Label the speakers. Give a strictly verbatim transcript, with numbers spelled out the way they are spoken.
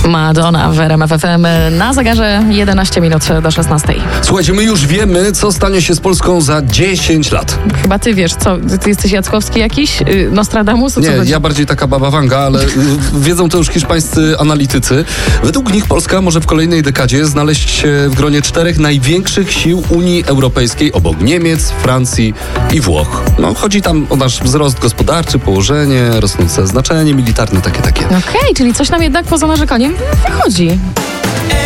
Speaker 1: Madonna w R M F F M na zegarze jedenaście minut do szesnastej.
Speaker 2: Słuchajcie, my już wiemy, co stanie się z Polską za dziesięć lat.
Speaker 1: Chyba ty wiesz, co? Ty jesteś Jackowski jakiś? Yy, Nostradamus? O co
Speaker 2: Nie,
Speaker 1: chodzi?
Speaker 2: ja bardziej taka baba Wanga, ale y, wiedzą to już hiszpańscy analitycy. Według nich Polska może w kolejnej dekadzie znaleźć się w gronie czterech największych sił Unii Europejskiej obok Niemiec, Francji i Włoch. No, chodzi tam o nasz wzrost gospodarczy, położenie, rosnące znaczenie militarne, takie, takie.
Speaker 1: Okej, okay, czyli coś nam jednak poza narzekaniem wychodzi.